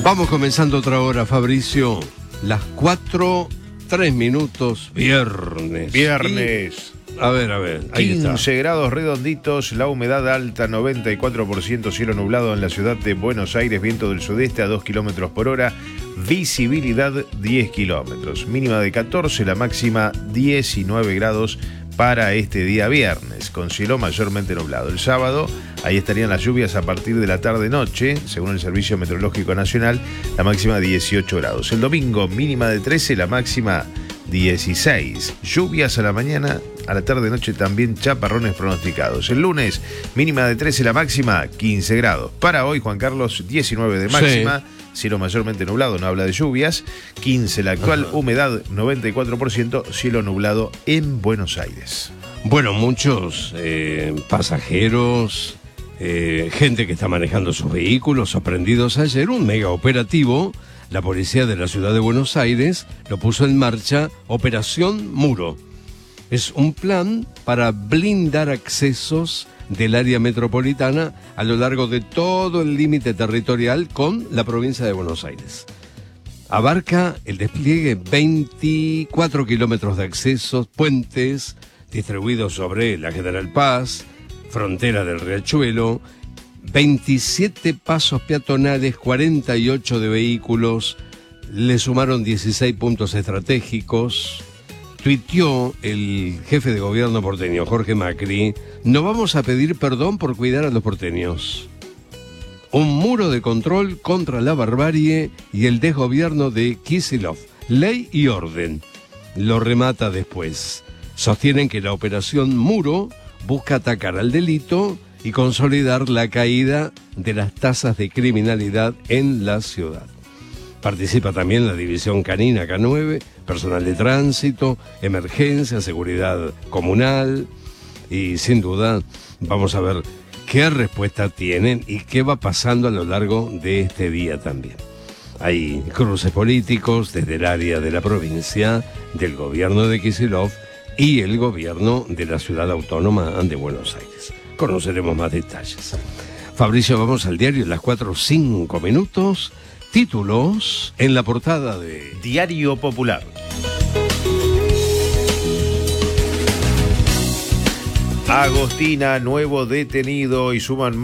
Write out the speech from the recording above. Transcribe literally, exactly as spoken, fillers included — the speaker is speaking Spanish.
Vamos comenzando otra hora, Fabricio. Las cuatro, tres minutos, viernes. Viernes. Y, a ver, a ver, ahí quince está. grados redonditos, la humedad alta, noventa y cuatro por ciento, cielo nublado en la ciudad de Buenos Aires, viento del sudeste a dos kilómetros por hora, visibilidad diez kilómetros, mínima de catorce, la máxima diecinueve grados para este día viernes, con cielo mayormente nublado. El sábado, ahí estarían las lluvias a partir de la tarde-noche, según el Servicio Meteorológico Nacional, la máxima dieciocho grados. El domingo, mínima de trece, la máxima dieciséis. Lluvias a la mañana, a la tarde-noche también chaparrones pronosticados. El lunes, mínima de trece, la máxima quince grados. Para hoy, Juan Carlos, diecinueve de máxima. Sí. Cielo mayormente nublado, no habla de lluvias. quince la actual, ajá. Humedad noventa y cuatro por ciento, cielo nublado en Buenos Aires. Bueno, muchos eh, pasajeros, eh, gente que está manejando sus vehículos, sorprendidos ayer, un mega operativo. La policía de la ciudad de Buenos Aires lo puso en marcha, Operación Muro. Es un plan para blindar accesos del área metropolitana a lo largo de todo el límite territorial con la provincia de Buenos Aires. Abarca el despliegue veinticuatro kilómetros de accesos, puentes distribuidos sobre la General Paz, frontera del Riachuelo, veintisiete pasos peatonales, cuarenta y ocho de vehículos, le sumaron dieciséis puntos estratégicos. Tuiteó el jefe de gobierno porteño, Jorge Macri: no vamos a pedir perdón por cuidar a los porteños. Un muro de control contra la barbarie y el desgobierno de Kicillof. Ley y orden. Lo remata después. Sostienen que la operación Muro busca atacar al delito y consolidar la caída de las tasas de criminalidad en la ciudad. Participa también la división canina K nueve, personal de tránsito, emergencia, seguridad comunal y sin duda vamos a ver qué respuesta tienen y qué va pasando a lo largo de este día también. Hay cruces políticos desde el área de la provincia, del gobierno de Kicillof y el gobierno de la ciudad autónoma de Buenos Aires. Conoceremos más detalles. Fabricio, vamos al diario, las cuatro, cinco minutos. Títulos en la portada de Diario Popular. Agostina, nuevo detenido y suman